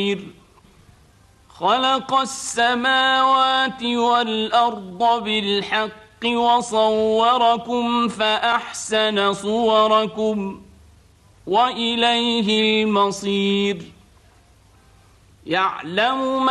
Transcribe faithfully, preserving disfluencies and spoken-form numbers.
خلق السماوات والأرض بالحق وصوركم فأحسن صوركم وإليه المصير. يعلم